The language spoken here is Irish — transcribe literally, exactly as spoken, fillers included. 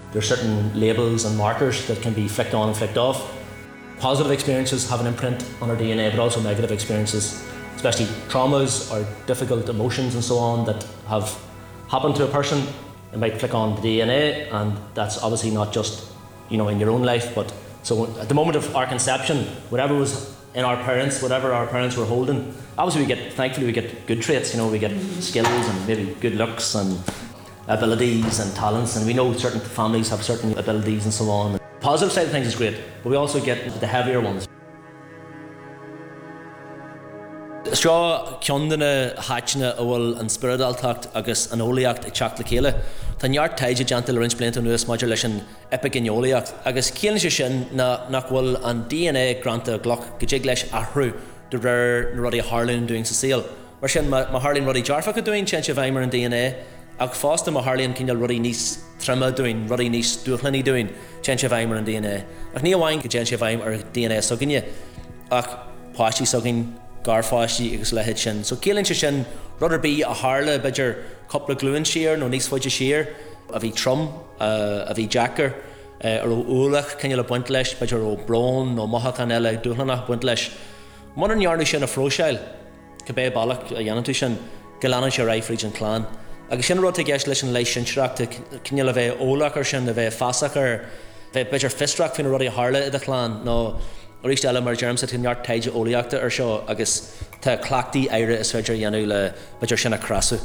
there's certain labels and markers that can be flicked on and flicked off. Positive experiences have an imprint on our D N A, but also negative experiences, especially traumas or difficult emotions and so on that have happened to a person. It might flick on the D N A, and that's obviously not just, you know, in your own life, but so at the moment of our conception, whatever was in our parents, whatever our parents were holding, obviously we get, thankfully we get good traits, you know, we get skills and maybe good looks and abilities and talents, and we know certain families have certain abilities and so on. The positive side of things is great, but we also get the heavier ones. Seo ceandanna háitne a bhfuil an spiridaltacht agus an ólaíocht ag teacht le chéile. Tá neart taide deanta le roinnt blianta nuas maidir leis an epigeneolaíocht, agus céann sé sin na nach bhfuil an D N A granta gloch go dtí leis athrú de réir na rudí a Harlín doing sa síl. Mar sin má Harlín rudí dearfa go doing tean sé bhaimar an D N A, ag fásta má Harlín cinneal rudí níos trima doing, rudí níos dúchlaní doing tean sé bhaimar an D N A. Ach ní amháin go tean sé bhaim ar D N A soginne, ach páistí sogin garfáistí agus le héid sin. So céann sé sin rudidir bí a Harla beidir coppla glúin siar nó níos fuide siar, a bhí trom, uh, a bhí jackar, uh, ar ó úlach cinne le buint leis, beidir ó brón nó mothachan eile dúchlanach buint leis. Mar an nearnú sin a fróiseil, go bé bailach a dhéanann tú sin, go leanann sé raifríd an chlán. Agus sin rud a gceist leis an leis sin seachta cinne le bheith ólach ar sin, a bheith fasach ar, bheith beidir fistrach fin rudí a Harla i d chlán, nó Oríist eile mar germ sa tin neart taide ólaíochta ar seo agus tá clachtaí éire is féidir dhéanú le beidir sin a crasú.